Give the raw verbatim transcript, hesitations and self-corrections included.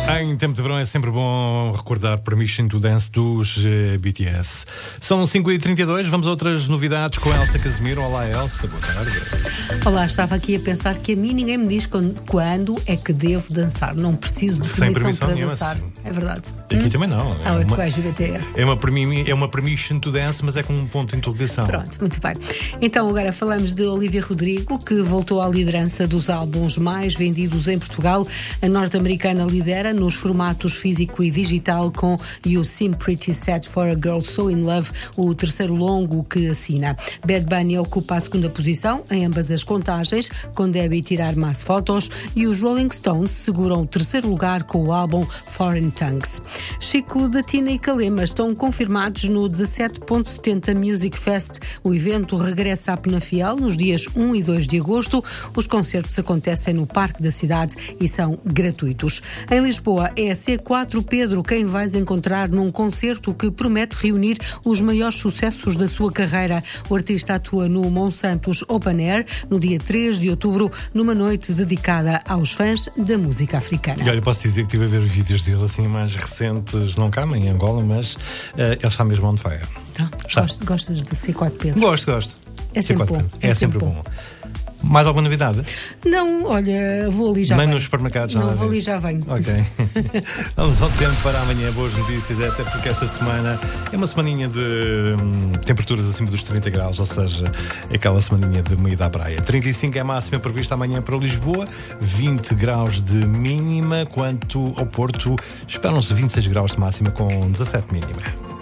Em tempo de verão é sempre bom recordar Permission to Dance dos uh, B T S. São cinco e trinta e dois, vamos a outras novidades com a Elsa Casimiro. Olá, Elsa, boa tarde. Olá, estava aqui a pensar que a mim ninguém me diz quando, quando é que devo dançar. Não preciso de Sem permissão, permissão para nenhuma, dançar. sim. É verdade. Aqui hum? também não. Ah, é uma, colégio B T S. É uma, permi- é uma Permission to Dance, mas é com um ponto de interrogação. Pronto, muito bem. Então agora falamos de Olivia Rodrigo, que voltou à liderança dos álbuns mais vendidos em Portugal. A norte-americana lidera nos formatos físico e digital com You Seem Pretty Sad for a Girl So In Love, o terceiro longo que assina. Bad Bunny ocupa a segunda posição em ambas as contagens, com Debbie tirar mais fotos, e os Rolling Stones seguram o terceiro lugar com o álbum Foreign Tongues. Chico da Tina e Calema estão confirmados no dezassete ponto setenta Music Fest. O evento regressa à Penafiel nos dias um e dois de agosto. Os concertos acontecem no Parque da Cidade e são gratuitos. Em Lisboa é a C quatro Pedro quem vais encontrar num concerto que promete reunir os maiores sucessos da sua carreira. O artista atua no Monsantos Open Air no dia três de outubro, numa noite dedicada aos fãs da música africana. E olha, posso dizer que estive a ver vídeos dele assim mais recentes, não cá em Angola, mas uh, ele está mesmo on fire. Tá. Gost, gostas de C quatro Pedro? Gosto, gosto. É sempre bom. É, é sempre bom. bom. Mais alguma novidade? Não, olha, vou ali já Nem venho. nos supermercados Não, nada vou ali disso. já venho. Ok. Vamos ao tempo para amanhã. Boas notícias, até porque esta semana é uma semaninha de hum, temperaturas acima dos trinta graus, ou seja, aquela semaninha de meio da praia. trinta e cinco é a máxima prevista amanhã para Lisboa, vinte graus de mínima, quanto ao Porto esperam-se vinte e seis graus de máxima com dezassete mínima.